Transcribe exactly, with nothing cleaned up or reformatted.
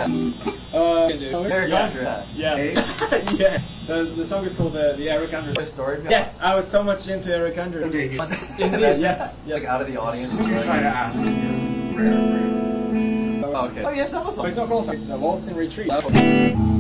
Uh, Eric yeah. Andre. Yeah. Yeah. The the song is called uh, the Eric Andre. Story. Yes, I was so much into Eric Andre. Okay. Indeed, yes. Like out of the audience. Who you trying to ask? Oh, okay. Oh yes, that was. But it's not called. It's a Waltz in Retreat.